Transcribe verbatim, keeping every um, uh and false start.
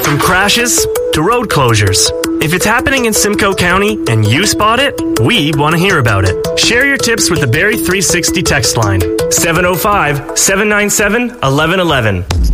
From crashes to road closures. If it's happening in Simcoe County and you spot it, we want to hear about it. Share your tips with the Barrie three sixty text line, seven oh five, seven nine seven, one one one one.